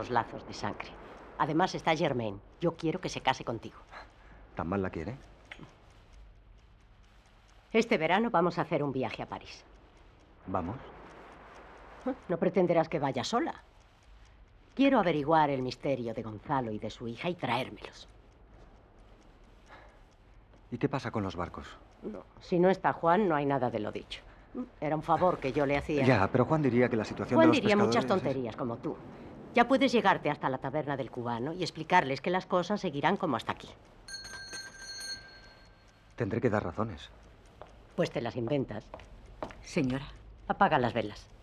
los lazos de sangre. Además está Germaine. Yo quiero que se case contigo. ¿Tan mal la quiere? Este verano vamos a hacer un viaje a París. Vamos. No pretenderás que vaya sola. Quiero averiguar el misterio de Gonzalo y de su hija y traérmelos. ¿Y qué pasa con los barcos? No, si no está Juan, no hay nada de lo dicho. Era un favor que yo le hacía. Ya, pero Juan diría que la situación Juan de los diría pescadores muchas tonterías, como tú. Ya puedes llegarte hasta la taberna del cubano y explicarles que las cosas seguirán como hasta aquí. Tendré que dar razones. Pues te las inventas. Señora. Apaga las velas.